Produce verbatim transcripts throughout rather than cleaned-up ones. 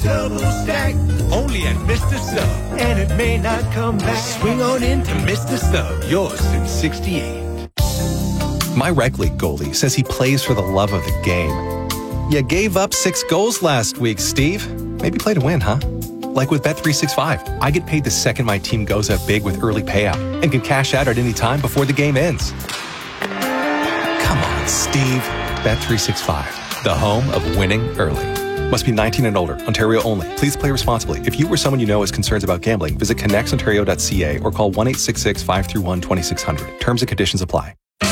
double stack. Only at Mister Sub. And it may not come back. Swing on into Mister Sub. Yours since sixty-eight. My rec league goalie says he plays for the love of the game. You gave up six goals last week, Steve. Maybe play to win, huh? Like with Bet three sixty-five, I get paid the second my team goes up big with early payout and can cash out at any time before the game ends. Come on, Steve. Bet three sixty-five, the home of winning early. Must be nineteen and older. Ontario only. Please play responsibly. If you or someone you know has concerns about gambling, visit connects ontario dot c a or call one eight six six, five three one, two six zero zero. Terms and conditions apply.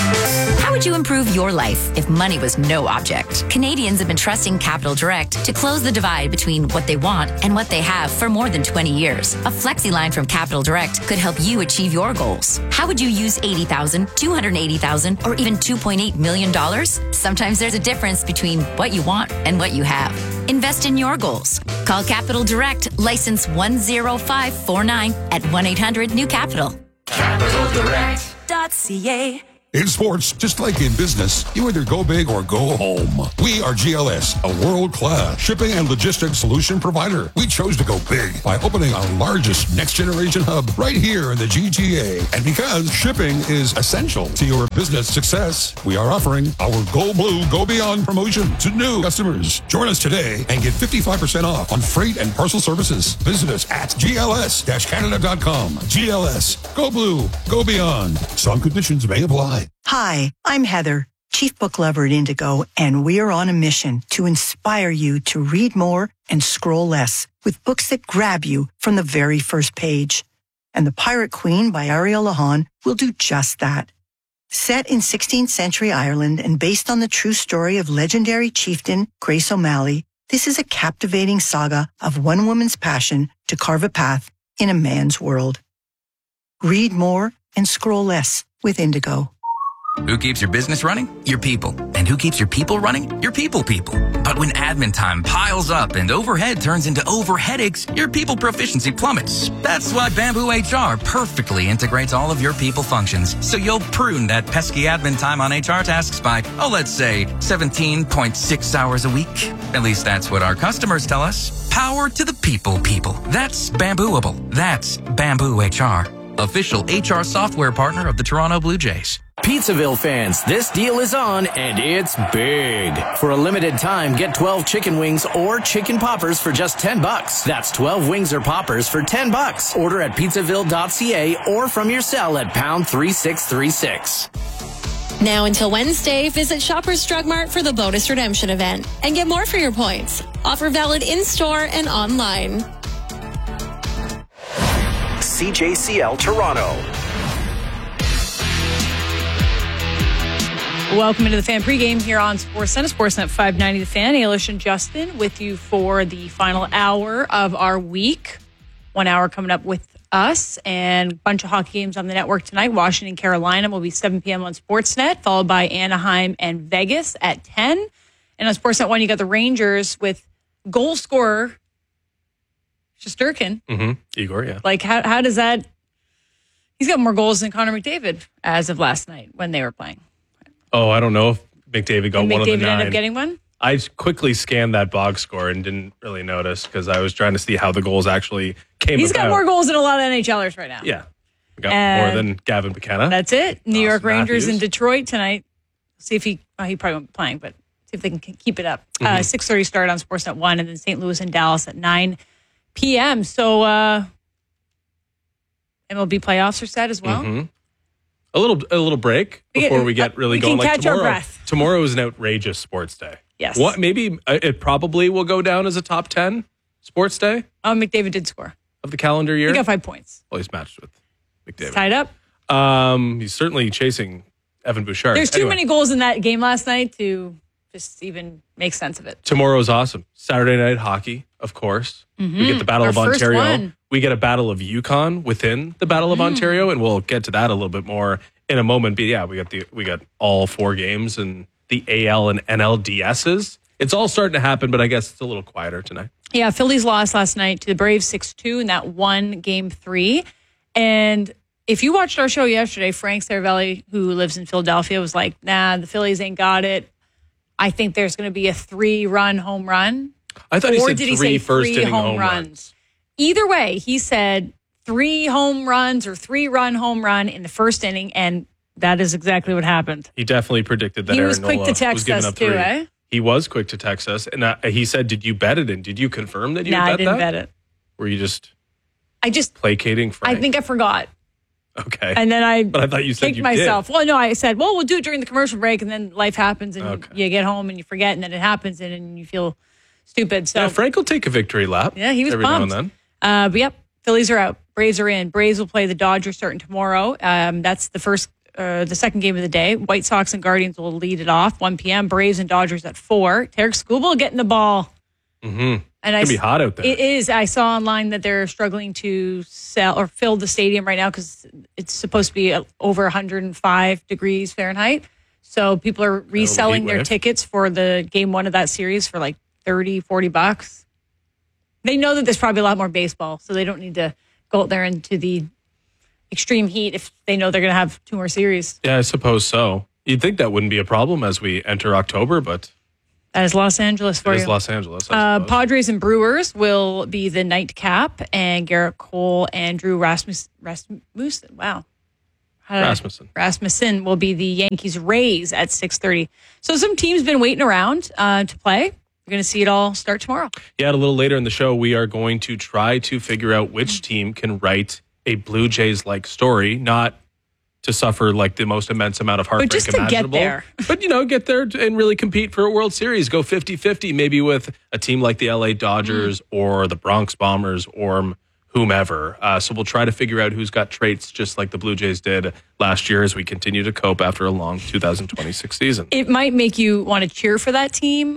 How would you improve your life if money was no object? Canadians have been trusting Capital Direct to close the divide between what they want and what they have for more than twenty years. A flexi line from Capital Direct could help you achieve your goals. How would you use eighty thousand dollars, two hundred eighty thousand dollars, or even two point eight million dollars? Sometimes there's a difference between what you want and what you have. Invest in your goals. Call Capital Direct, license one zero five four nine at one eight hundred new capital. capital direct dot c a. In sports, just like in business, you either go big or go home. We are G L S, a world-class shipping and logistics solution provider. We chose to go big by opening our largest next-generation hub right here in the G T A. And because shipping is essential to your business success, we are offering our Go Blue, Go Beyond promotion to new customers. Join us today and get fifty-five percent off on freight and parcel services. Visit us at G L S Canada dot com. G L S, Go Blue, Go Beyond. Some conditions may apply. Hi, I'm Heather, Chief Book Lover at Indigo, and we're on a mission to inspire you to read more and scroll less with books that grab you from the very first page. And The Pirate Queen by Ariel Lahan will do just that. Set in sixteenth century Ireland and based on the true story of legendary chieftain Grace O'Malley, this is a captivating saga of one woman's passion to carve a path in a man's world. Read more and scroll less with Indigo. Who keeps your business running? Your people. And who keeps your people running? Your people people. But when admin time piles up and overhead turns into over headaches, your people proficiency plummets. That's why Bamboo H R perfectly integrates all of your people functions. So you'll prune that pesky admin time on H R tasks by, oh, let's say seventeen point six hours a week. At least that's what our customers tell us. Power to the people people. That's Bambooable. That's Bamboo H R. Official H R software partner of the Toronto Blue Jays. Pizzaville fans, this deal is on, and it's big. For a limited time, get twelve chicken wings or chicken poppers for just ten bucks. That's twelve wings or poppers for ten bucks. Order at pizzaville dot c a or from your cell at pound three six three six. Now until Wednesday, visit Shoppers Drug Mart for the bonus redemption event and get more for your points. Offer valid in-store and online. C J C L Toronto. Welcome into the Fan pregame here on Sportsnet, Sportsnet five ninety The Fan. Ailish and Justin with you for the final hour of our week. One hour coming up with us and a bunch of hockey games on the network tonight. Washington, Carolina will be seven p.m. on Sportsnet, followed by Anaheim and Vegas at ten. And on Sportsnet one, you got the Rangers with goal scorer Shesterkin. Mm-hmm. Igor, yeah. Like, how how does that... He's got more goals than Connor McDavid as of last night when they were playing. Oh, I don't know if McDavid got Did one McDavid of the nine. end up getting one? I quickly scanned that box score and didn't really notice because I was trying to see how the goals actually came He's about. got more goals than a lot of N H Lers right now. Yeah. We got And more than Gavin McKenna. That's it. New York Austin Rangers Matthews. in Detroit tonight. See if he, well, he probably won't be playing, but see if they can k- keep it up. Mm-hmm. Uh, six thirty start on Sportsnet one, and then Saint Louis and Dallas at nine p.m. So uh, M L B playoffs are set as well. Mm-hmm. A little a little break before we get really we going. can Like catch our tomorrow, breath. tomorrow is an outrageous sports day. Yes. What? Maybe uh, it probably will go down as a top ten sports day Oh, McDavid did score. of the calendar year. He got five points. Well, he's matched with McDavid. It's tied up. Um, he's certainly chasing Evan Bouchard. There's too Anyway, many goals in that game last night to just even make sense of it. Tomorrow's awesome. Saturday night hockey, of course. Mm-hmm. We get the Battle Our of first Ontario. one. We get a Battle of Yukon within the Battle of Mm. Ontario, and we'll get to that a little bit more in a moment. But yeah, we got the we got all four games and the A L and N L D S's. It's all starting to happen, but I guess it's a little quieter tonight. Yeah, Phillies lost last night to the Braves six two in that one game three. And if you watched our show yesterday, Frank Saravelli, who lives in Philadelphia, was like, nah, the Phillies ain't got it. I think there's going to be a three-run home run. I thought he or said did he three say first three inning home, home runs? runs. Either way, he said three home runs or three run home run in the first inning, and that is exactly what happened. He definitely predicted that He Aaron was quick Nola to text was giving us up too, three. eh? He was quick to text us, and uh, he said, "Did you bet it in? Did you confirm that you Nah, bet I didn't that? bet it. Were you just I just, placating Frank? I think I forgot. Okay. And then I But I thought you said kicked you myself. did. Well, no, I said, well, we'll do it during the commercial break, and then life happens, and Okay. you get home and you forget, and then it happens, and, and you feel stupid. So Yeah, Frank will take a victory lap. Yeah, he was every pumped. now and then. Uh, but yep, Phillies are out. Braves are in. Braves will play the Dodgers starting tomorrow. Um, that's the first, uh, the second game of the day. White Sox and Guardians will lead it off, one p.m. Braves and Dodgers at four. Tarek Skubal getting the ball. Mm-hmm. And It's I, gonna be hot out there. It is. I saw online that they're struggling to sell or fill the stadium right now because it's supposed to be over one hundred five degrees Fahrenheit. So people are reselling heat their wave. tickets for the game one of that series for like thirty, forty bucks. They know that there's probably a lot more baseball, so they don't need to go out there into the extreme heat if they know they're going to have two more series. Yeah, I suppose so. You'd think that wouldn't be a problem as we enter October, but That is Los Angeles for it you. is Los Angeles. I Uh, suppose. Padres and Brewers will be the nightcap, and Garrett Cole and Drew Rasmus, Rasmussen. Wow. How did I- Rasmussen. Rasmussen will be the Yankees Rays at six thirty. So some teams been waiting around uh, to play. We're going to see it all start tomorrow. Yeah, a little later in the show, we are going to try to figure out which team can write a Blue Jays-like story, not to suffer like the most immense amount of heartbreak just to get imaginable. there. But, you know, get there and really compete for a World Series. Go fifty-fifty, maybe with a team like the L A Dodgers Mm. or the Bronx Bombers or whomever. Uh, so we'll try to figure out who's got traits just like the Blue Jays did last year as we continue to cope after a long two thousand twenty-six season. It might make you want to cheer for that team.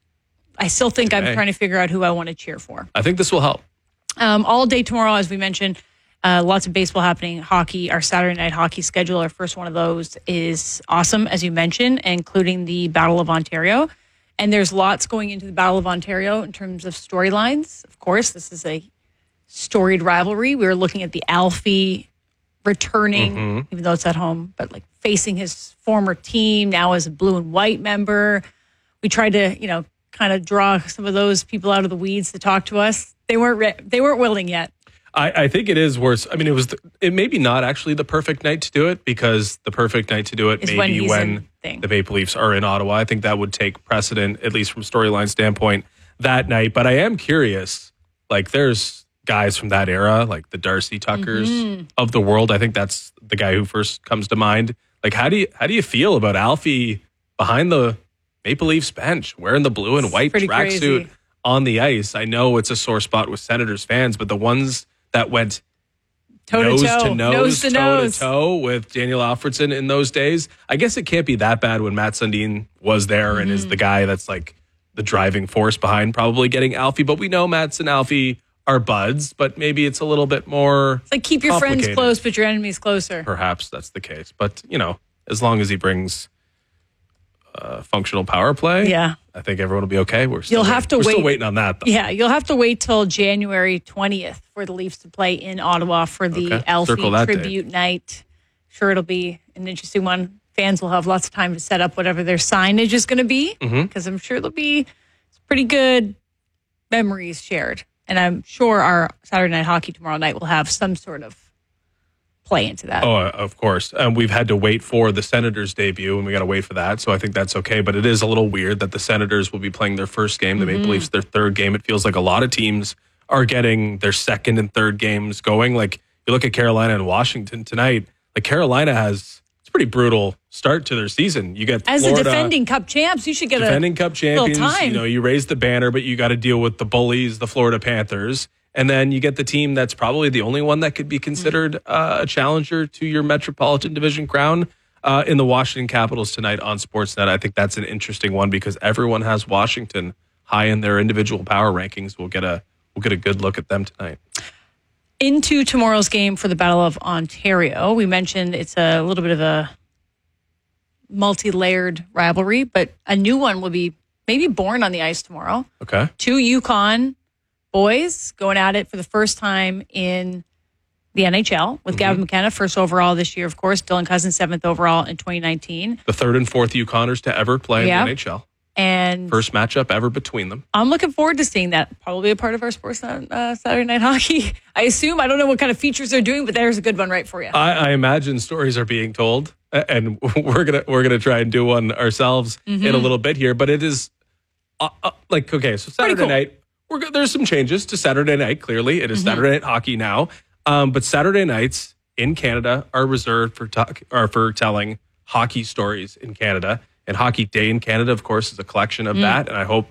I still think I'm Okay. trying to figure out who I want to cheer for. I think this will help. Um, all day tomorrow, as we mentioned, uh, lots of baseball happening. Hockey, our Saturday night hockey schedule, our first one of those is awesome, as you mentioned, including the Battle of Ontario. And there's lots going into the Battle of Ontario in terms of storylines. Of course, this is a storied rivalry. We were looking at the Alfie returning, Mm-hmm. even though it's at home, but like facing his former team now as a blue and white member. We tried to, you know, kind of draw some of those people out of the weeds to talk to us. They weren't re- they weren't willing yet. I, I think it is worse. I mean, it was. The, it may be not actually the perfect night to do it because the perfect night to do it Is may when be he's when in thing. the Maple Leafs are in Ottawa. I think that would take precedent, at least from storyline standpoint, that night. But I am curious. Like, there's guys from that era, like the Darcy Tuckers Mm-hmm. of the world. I think that's the guy who first comes to mind. Like, how do you how do you feel about Alfie behind the Maple Leafs bench, wearing the blue and white pretty tracksuit crazy. on the ice? I know it's a sore spot with Senators fans, but the ones that went Toe to nose toe, to nose, nose to toe nose. to toe with Daniel Alfredson in those days. I guess it can't be that bad when Matt Sundin was there and Mm-hmm. is the guy that's like the driving force behind probably getting Alfie. But we know Matt's and Alfie are buds, but maybe it's a little bit more. It's like keep your friends complicated. close, but your enemies closer. Perhaps that's the case. But, you know, as long as he brings uh, functional power play, Yeah. I think everyone will be okay. We're still You'll waiting. have to We're wait. still waiting on that, though. Yeah, you'll have to wait till January twentieth for the Leafs to play in Ottawa for the Okay. Alfie Circle that day. tribute night. Sure, it'll be an interesting one. Fans will have lots of time to set up whatever their signage is going to be because Mhm. I'm sure there'll be some pretty good memories shared. And I'm sure our Saturday night hockey tomorrow night will have some sort of play into that. Oh, uh, of course. Um, we've had to wait for the Senators' debut, and we got to wait for that. So I think that's okay. But it is a little weird that the Senators will be playing their first game, the Mm-hmm. Maple Leafs their third game. It feels like a lot of teams are getting their second and third games going. Like you look at Carolina and Washington tonight. Like Carolina has it's a pretty brutal start to their season. You get As Florida, the defending Cup champs, you should get defending a Cup little champions. time. You know, you raise the banner, but you got to deal with the bullies, the Florida Panthers. And then you get the team that's probably the only one that could be considered uh, a challenger to your Metropolitan Division crown uh, in the Washington Capitals tonight on Sportsnet. I think that's an interesting one because everyone has Washington high in their individual power rankings. We'll get a we'll get a good look at them tonight. Into tomorrow's game for the Battle of Ontario. We mentioned it's a little bit of a multi-layered rivalry, but a new one will be maybe born on the ice tomorrow. Okay. Two Yukon boys going at it for the first time in the N H L with Mm-hmm. Gavin McKenna, first overall this year, of course. Dylan Cousins, seventh overall in twenty nineteen. The third and fourth Yukoners to ever play in Yeah. the N H L. And first matchup ever between them. I'm looking forward to seeing that. Probably a part of our Sports uh, Saturday Night Hockey. I assume. I don't know what kind of features they're doing, but there's a good one right for you. I, I imagine stories are being told, and we're gonna we're gonna try and do one ourselves mm-hmm. in a little bit here. But it is uh, uh, like okay, so Saturday cool. night. We're go- there's some changes to Saturday night. Clearly, it is mm-hmm. Saturday Night Hockey now. Um, but Saturday nights in Canada are reserved for talk, or for telling hockey stories in Canada. And Hockey Day in Canada, of course, is a collection of mm. that. And I hope,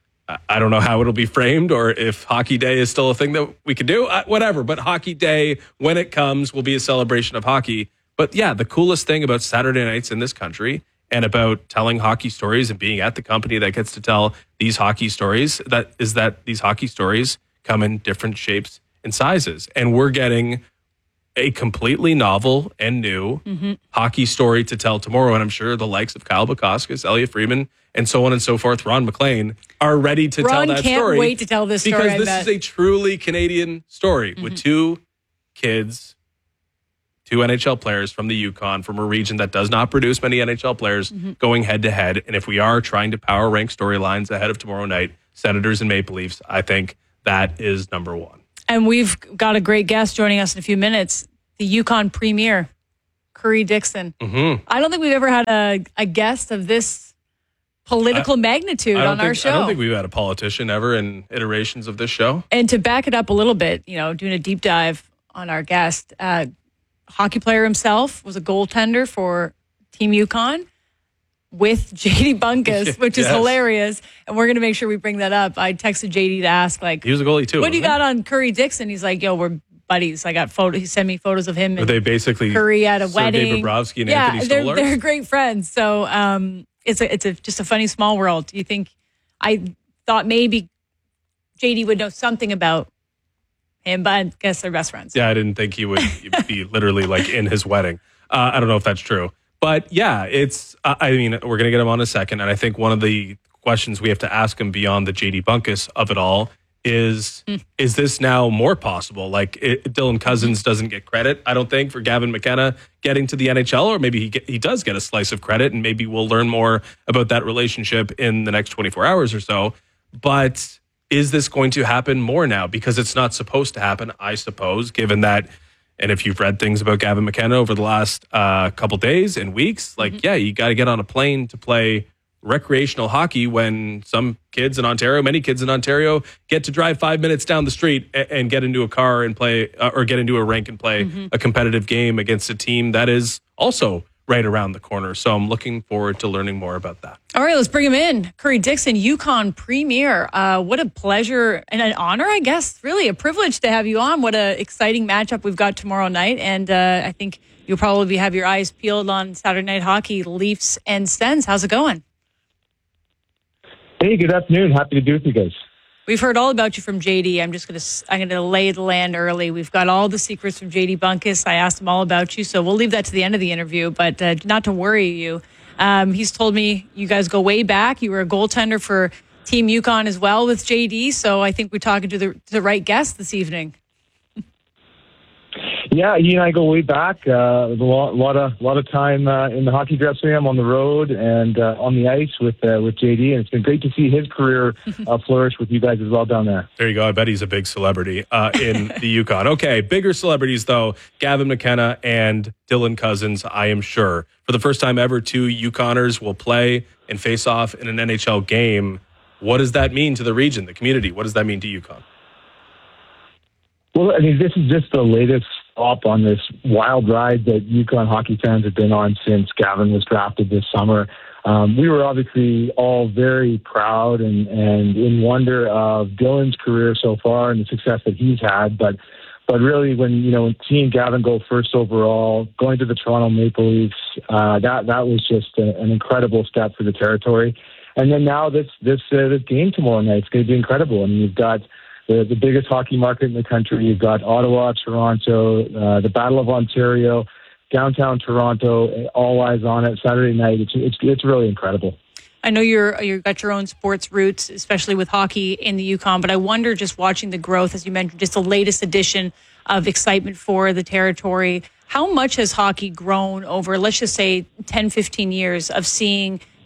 I don't know how it'll be framed or if Hockey Day is still a thing that we can do, uh, whatever. But Hockey Day, when it comes, will be a celebration of hockey. But yeah, the coolest thing about Saturday nights in this country and about telling hockey stories and being at the company that gets to tell these hockey stories, that is that these hockey stories come in different shapes and sizes. And we're getting a completely novel and new mm-hmm. hockey story to tell tomorrow. And I'm sure the likes of Kyle Bukauskas, Elliot Friedman, and so on and so forth, Ron McLean, are ready to Ron tell that can't story. wait to tell this story. Because this is a truly Canadian story mm-hmm. with two kids, two N H L players from the Yukon, from a region that does not produce many N H L players mm-hmm. going head to head. And if we are trying to power rank storylines ahead of tomorrow night, Senators and Maple Leafs, I think that is number one. And we've got a great guest joining us in a few minutes. The Yukon Premier, Curry Dixon. Mm-hmm. I don't think we've ever had a, a guest of this political I, magnitude I on think, our show. I don't think we've had a politician ever in iterations of this show. And to back it up a little bit, you know, doing a deep dive on our guest, uh, hockey player himself, was a goaltender for Team Yukon with J D Bunkus, which is yes. hilarious. And we're going to make sure we bring that up. I texted J D to ask, like, he was a goalie too. What do you he? got on Curry Dixon? He's like, yo, we're buddies. I got photos. He sent me photos of him. Were they basically Curry at a Sergei wedding? Bobrovsky and yeah, Anthony they're, Stolarz? they're great friends. So um, it's a, it's a, just a funny small world. Do you think? I thought maybe J D would know something about him, but I guess they're best friends. Yeah, I didn't think he would be literally like in his wedding. Uh, I don't know if that's true, but yeah, it's. Uh, I mean, we're gonna get him on in a second, and I think one of the questions we have to ask him beyond the J D Bunkus of it all is mm. is this now more possible? Like it, Dylan Cousins doesn't get credit, I don't think, for Gavin McKenna getting to the N H L, or maybe he get, he does get a slice of credit, and maybe we'll learn more about that relationship in the next twenty-four hours or so. But is this going to happen more now? Because it's not supposed to happen, I suppose, given that, and if you've read things about Gavin McKenna over the last uh, couple days and weeks, like, mm-hmm. yeah, you got to get on a plane to play recreational hockey when some kids in Ontario, many kids in Ontario, get to drive five minutes down the street and, and get into a car and play, uh, or get into a rink and play mm-hmm. a competitive game against a team that is also right around the corner. So I'm looking forward to learning more about that. All right, let's bring him in. Curry Dixon, Yukon Premier. Uh, what a pleasure and an honor, I guess. Really a privilege to have you on. What an exciting matchup we've got tomorrow night. And uh, I think you'll probably have your eyes peeled on Saturday Night Hockey, Leafs and Sens. How's it going? Hey, good afternoon. Happy to do it with you guys. We've heard all about you from J D. I'm just going to I'm going to lay the land early. We've got all the secrets from J D Bunkus. I asked him all about you, so we'll leave that to the end of the interview, but uh, not to worry you. Um, he's told me you guys go way back. You were a goaltender for Team Yukon as well with J D, so I think we're talking to the, to the right guest this evening. Yeah, he and I go way back. Uh, a lot, lot of, lot of time uh, in the hockey dressing room, on the road, and uh, on the ice with uh, with J D. And it's been great to see his career uh, flourish with you guys as well down there. There you go. I bet he's a big celebrity uh, in the Yukon. Okay, bigger celebrities though: Gavin McKenna and Dylan Cousins. I am sure for the first time ever, two Yukoners will play and face off in an N H L game. What does that mean to the region, the community? What does that mean to Yukon? Well, I mean, this is just the latest stop on this wild ride that Yukon hockey fans have been on since Gavin was drafted this summer. Um, we were obviously all very proud and, and in wonder of Dylan's career so far and the success that he's had. But but really, when you know seeing Gavin go first overall, going to the Toronto Maple Leafs, uh, that that was just a, an incredible step for the territory. And then now this this uh, this game tomorrow night is going to be incredible. I mean, you've got The, the biggest hockey market in the country. You've got Ottawa, Toronto, uh, the Battle of Ontario, downtown Toronto, all eyes on it. Saturday night, it's it's, it's really incredible. I know you're you've got your own sports roots, especially with hockey in the Yukon, but I wonder, just watching the growth, as you mentioned, just the latest edition of excitement for the territory. How much has hockey grown over, let's just say, ten, fifteen years of seeing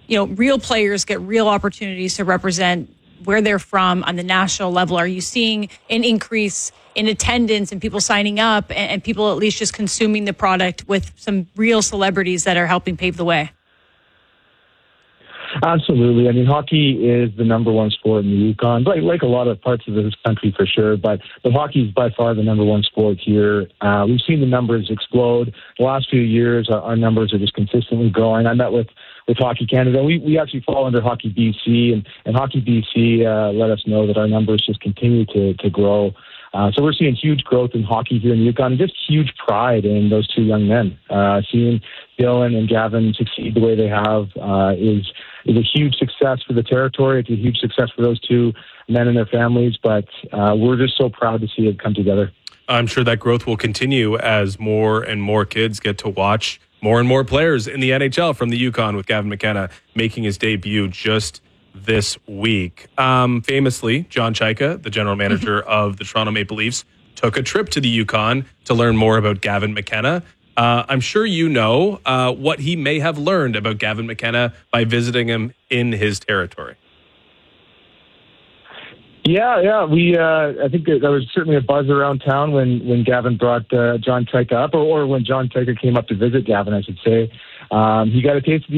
you know, real players get real opportunities to represent where they're from on the national level? Are you seeing an increase in attendance and people signing up and, and people at least just consuming the product with some real celebrities that are helping pave the way? Absolutely. I mean, hockey is the number one sport in the Yukon, like, like a lot of parts of this country for sure, but, but hockey is by far the number one sport here. Uh, we've seen the numbers explode. The last few years, our, our numbers are just consistently growing. I met with, with Hockey Canada. We, we actually fall under Hockey B C, and, and Hockey B C uh, let us know that our numbers just continue to, to grow. Uh, so we're seeing huge growth in hockey here in the Yukon, and just huge pride in those two young men. Uh, seeing Dylan and Gavin succeed the way they have uh, is is a huge success for the territory. It's a huge success for those two men and their families, but uh, we're just so proud to see it come together. I'm sure that growth will continue as more and more kids get to watch more and more players in the N H L from the Yukon, with Gavin McKenna making his debut just this week. Um, famously, John Chayka, the general manager of the Toronto Maple Leafs, took a trip to the Yukon to learn more about Gavin McKenna. Uh, I'm sure you know uh, what he may have learned about Gavin McKenna by visiting him in his territory. Yeah, yeah. We, uh, I think there was certainly a buzz around town when, when Gavin brought uh, John Chayka up, or, or when John Chayka came up to visit Gavin, I should say. Um, he got a taste of the